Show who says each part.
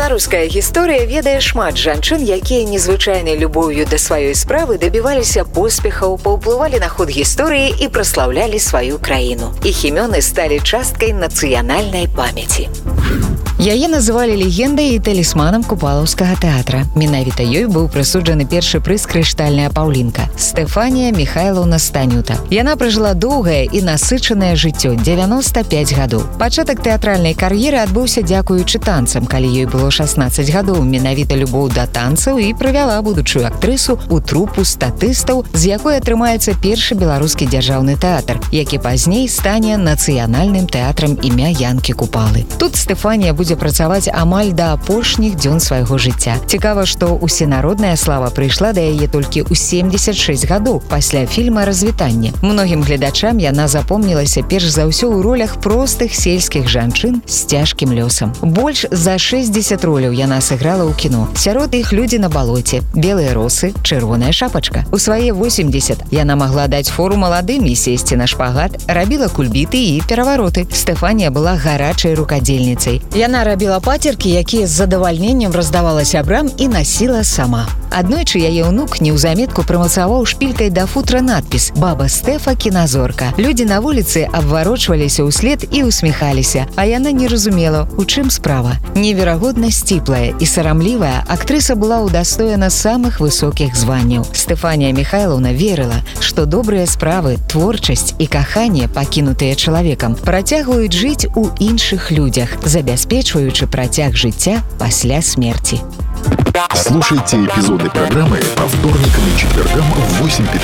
Speaker 1: Беларуская гісторыя ведае шмат жанчын, якія незвычайнай любоўю да сваёй справы дабіваліся поспехаў, паўплывалі на ход гісторыі і праслаўлялі сваю краіну. Іх імёны сталі часткай нацыянальнай памяці. Яе называлі легендай і талісманам купалаўскага тэатра. Менавіта ёй быў прысуджаны першы прыз «Крыштальная паўлінка» – Стэфанія Міхайлаўна Станюта. Яна пражыла доўгае і насычанае жыццё – 95 гадоў. Пачатак тэатральнай кар'еры адбыўся дзякуючы танцам, калі ёй было 16 гадоў. Менавіта любоў да танцаў і прывяла будучую актрысу ў трупу статыстаў, з якой атрымаецца першы беларускі дзяржаўны тэатр, які пазней стане нацыянальным тэатрам імя Янкі Купалы. Тут Стэфанія будзе працаваць амаль да апошніх дзён свайго жыцця. Цікава, што усенародная слава прыйшла да яе толькі ў 76 гадоў пасля фільма «Развітанне». Многім гледачам яна запомнілася перш за ўсё ў ролях простых сельскіх жанчын з цяжкім лёсам. Больш за 60 роляў яна сыграла ў кіно. Сярод іх «Людзі на балоце», «Белыя росы», «Чырвоная шапачка». У свае 80 яна магла даць фору маладым і сесці на шпагат, рабіла кульбіты і перавароты. Стэфанія была гарачай рукадзельніцай. Яна рабіла пацеркі, якія з задавальненнем раздавала сябрам і насіла сама. Аднойчы яе ўнук неўзаметку прымацаваў шпількай да футра надпіс «Баба Стэфа кіназорка». Людзі на вуліцы абварочваліся ўслед і усміхаліся, а яна не разумела, у чым справа. Неверагодна сціплая і сарамлівая, актрыса была ўдастоена самых высокіх званняў. Стэфанія Міхайлаўна верыла, што добрыя справы, творчасць і каханне, пакінутыя чалавекам, працягваюць жыць у іншых людзях, забяспечваючы працяг жыцця пасля смерти.
Speaker 2: Слушайте эпизоды программы по вторникам и четвергам в 8:15.